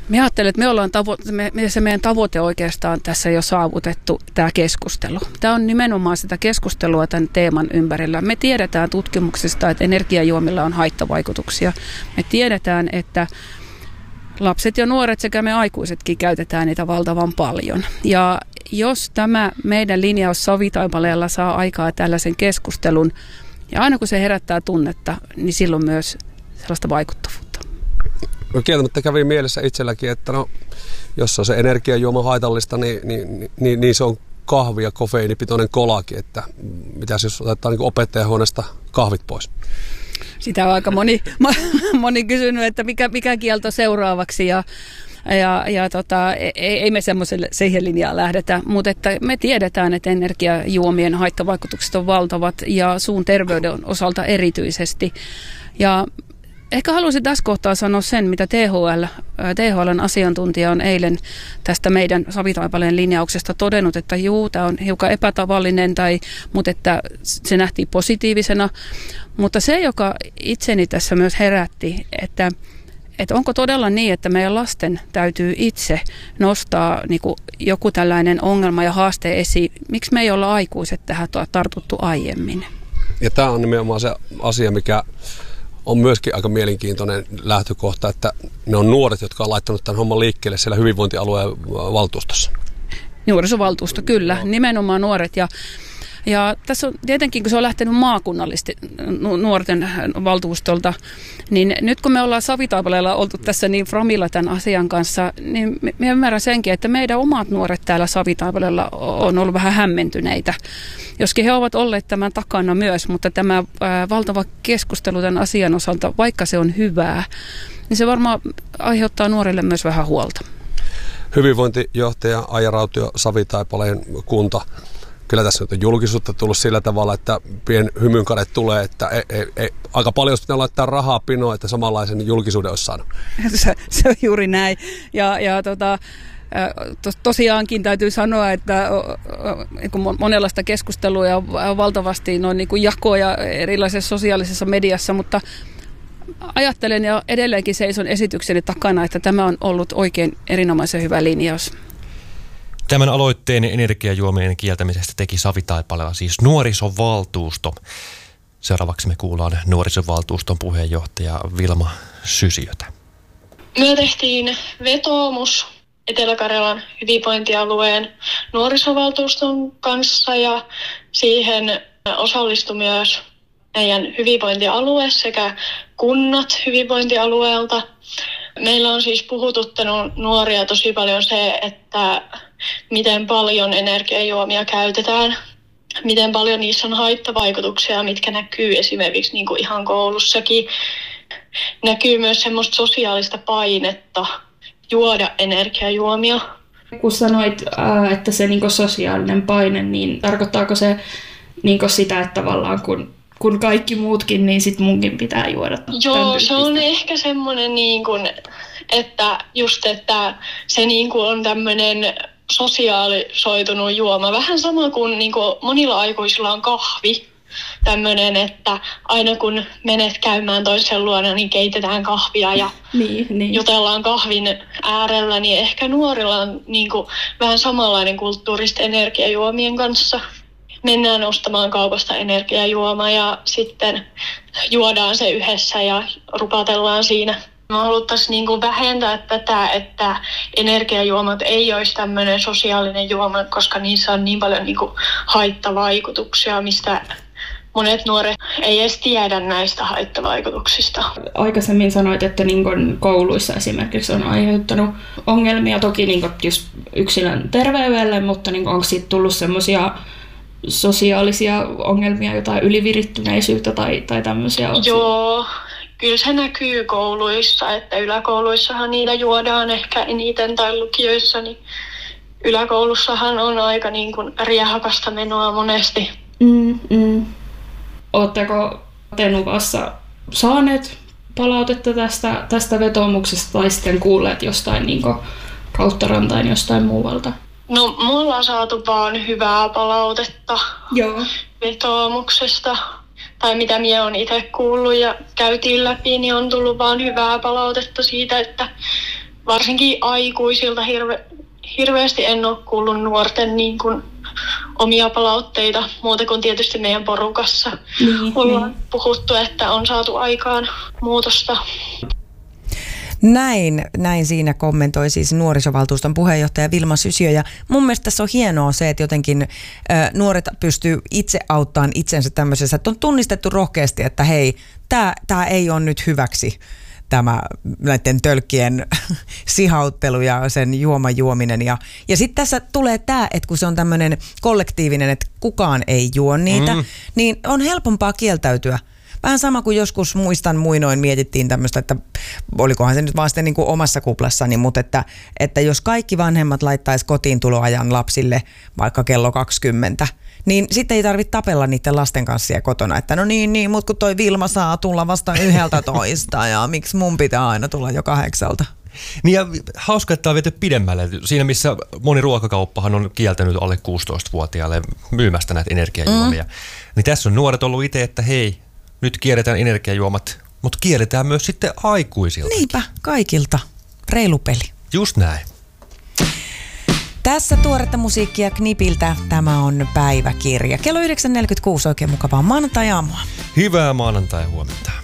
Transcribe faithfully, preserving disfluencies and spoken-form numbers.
Minä ajattelen, että me ollaan tavo- me, me, se meidän tavoite oikeastaan tässä jo saavutettu, tämä keskustelu. Tämä on nimenomaan sitä keskustelua tämän teeman ympärillä. Me tiedetään tutkimuksista, että energiajuomilla on haittavaikutuksia. Me tiedetään, että lapset ja nuoret sekä me aikuisetkin käytetään niitä valtavan paljon. Ja jos tämä meidän linjaus Savitaipaleella saa aikaa tällaisen keskustelun, ja aina kun se herättää tunnetta, niin silloin myös sellaista vaikuttavuutta. No kieltämättä kävi mielessä itselläkin, että no, jos on se energiajuoma haitallista, niin, niin, niin, niin se on kahvi ja kofeiinipitoinen kolakin, että mitäs jos otetaan niin opettajahuoneesta kahvit pois? Sitä on aika moni, moni kysynyt, että mikä, mikä kielto seuraavaksi ja, ja, ja tota, ei, ei me semmoiselle siihen linjaan lähdetä, mutta että me tiedetään, että energiajuomien haittavaikutukset on valtavat ja suun terveyden osalta erityisesti. Ja ehkä haluaisin tässä kohtaa sanoa sen, mitä T H L, T H L:n asiantuntija on eilen tästä meidän Savitaipaleen linjauksesta todennut, että juu, tämä on hiukan epätavallinen, tai, mutta että se nähtiin positiivisena. Mutta se, joka itseni tässä myös herätti, että, että onko todella niin, että meidän lasten täytyy itse nostaa niin kuin joku tällainen ongelma ja haaste esiin. Miksi me ei olla aikuiset tähän tartuttu aiemmin? Ja tämä on nimenomaan se asia, mikä on myöskin aika mielenkiintoinen lähtökohta, että ne on nuoret, jotka on laittanut tämän homman liikkeelle siellä hyvinvointialueen valtuustossa. Nuorisovaltuusto, kyllä. No. Nimenomaan nuoret. Ja, ja tässä on tietenkin, kun se on lähtenyt maakunnallisesti nuorten valtuustolta, niin nyt kun me ollaan Savitaipaleella oltu tässä niin framilla tämän asian kanssa, niin minä ymmärrän senkin, että meidän omat nuoret täällä Savitaipaleella on ollut vähän hämmentyneitä. Joskin he ovat olleet tämän takana myös, mutta tämä ää, valtava keskustelu tämän asian osalta, vaikka se on hyvää, niin se varmaan aiheuttaa nuorille myös vähän huolta. Hyvinvointijohtaja Aija Rautio, Savitaipaleen kunta. Kyllä tässä nyt on julkisuutta tullut sillä tavalla, että pien hymynkade tulee, että ei, ei, ei, aika paljon olisi pitää laittaa rahaa pinoon, että samanlaisen julkisuuden olisi saanut. Se, se on juuri näin. Ja, ja tota, tos, tosiaankin täytyy sanoa, että kun monenlaista keskustelua ja valtavasti noin niin kuin jakoja erilaisessa sosiaalisessa mediassa, mutta ajattelen ja edelleenkin seison esitykseni takana, että tämä on ollut oikein erinomaisen hyvä linjaus. Tämän aloitteen energiajuomien kieltämisestä teki Savitaipaleella siis nuorisovaltuusto. Seuraavaksi me kuullaan nuorisovaltuuston puheenjohtaja Vilma Sysiötä. Me tehtiin vetoomus Etelä-Karjalan hyvinvointialueen nuorisovaltuuston kanssa ja siihen osallistui myös meidän hyvinvointialue sekä kunnat hyvinvointialueelta. Meillä on siis puhututtanut nuoria tosi paljon se, että miten paljon energiajuomia käytetään, miten paljon niissä on haittavaikutuksia, mitkä näkyy esimerkiksi niin kuin ihan koulussakin. Näkyy myös semmoista sosiaalista painetta juoda energiajuomia. Kun sanoit, että se niin kuin sosiaalinen paine, niin tarkoittaako se niin kuin sitä, että tavallaan kun kun kaikki muutkin, niin sit munkin pitää juoda. Joo, se on ehkä semmoinen, niin kuin, että just, että se niin kuin on tämmöinen sosiaalisoitunut juoma. Vähän sama kuin, niin kuin monilla aikuisilla on kahvi. Tämmöinen, että aina kun menet käymään toisen luona, niin keitetään kahvia ja niin, niin. jutellaan kahvin äärellä. Niin ehkä nuorilla on niin kuin vähän samanlainen kulttuurista energiajuomien kanssa. Mennään ostamaan kaupasta energiajuomaa ja sitten juodaan se yhdessä ja rupatellaan siinä. Me haluttaisiin niin kuin vähentää tätä, että energiajuomat ei olisi tämmöinen sosiaalinen juoma, koska niissä on niin paljon niin kuin haittavaikutuksia, mistä monet nuoret ei edes tiedä näistä haittavaikutuksista. Aikaisemmin sanoit, että niin kuin kouluissa esimerkiksi on aiheuttanut ongelmia toki niin kuin just yksilön terveydelle, mutta niin kuin onko siitä tullut semmoisia sosiaalisia ongelmia, jotain ylivirittyneisyyttä tai, tai tämmöisiä? Joo, kyllä se näkyy kouluissa, että yläkouluissahan niitä juodaan ehkä eniten tai lukioissa, niin yläkoulussahan on aika niin kuin riehakasta menoa monesti. Mm, mm. Oletteko Tenuvassa saaneet palautetta tästä, tästä vetoomuksesta tai sitten kuulleet jostain niin kuin kautta rantain jostain muualta? No, me ollaan saatu vaan hyvää palautetta Joo. vetoomuksesta. Tai mitä minä olen itse kuullut ja käytiin läpi, niin on tullut vaan hyvää palautetta siitä, että varsinkin aikuisilta hirve, hirveästi en ole kuullut nuorten niin kuin omia palautteita, muuta kuin tietysti meidän porukassa. Niin, ollaan niin. puhuttu, että on saatu aikaan muutosta. Näin, näin siinä kommentoi siis nuorisovaltuuston puheenjohtaja Vilma Sysjö. Ja mun mielestä tässä on hienoa se, että jotenkin ä, nuoret pystyy itse auttamaan itsensä tämmöisessä, että on tunnistettu rohkeasti, että hei, tämä ei ole nyt hyväksi. Tämä näiden tölkkien sihauttelu ja sen juoma juominen. Ja, ja sitten tässä tulee tämä, että kun se on tämmöinen kollektiivinen, että kukaan ei juo niitä, mm. niin on helpompaa kieltäytyä. Vähän sama kuin joskus muistan muinoin mietittiin tämmöistä, että olikohan se nyt vaan sitten niin kuin omassa kuplassani, mutta että, että jos kaikki vanhemmat laittaisi kotiintuloajan lapsille vaikka kello kaksikymmentä, niin sitten ei tarvitse tapella niiden lasten kanssa siellä kotona, että no niin, niin, mutta kun toi Vilma saa tulla vasta yhdeltä toista ja miksi mun pitää aina tulla jo kahdeksalta. Niin ja hauska, että on viety pidemmälle. Siinä missä moni ruokakauppahan on kieltänyt alle kuusitoistavuotiaille myymästä näitä energiajuomia. Mm. Niin tässä on nuoret ollut itse, että hei, nyt kierretään energiajuomat, mutta kierretään myös sitten aikuisilta. Niinpä, kaikilta. Reilu peli. Just näin. Tässä tuoretta musiikkia Knipiltä. Tämä on päiväkirja. Kello yhdeksän neljäkymmentäkuusi oikein mukavaa maanantai-aamua. Hyvää maanantai-huomenta.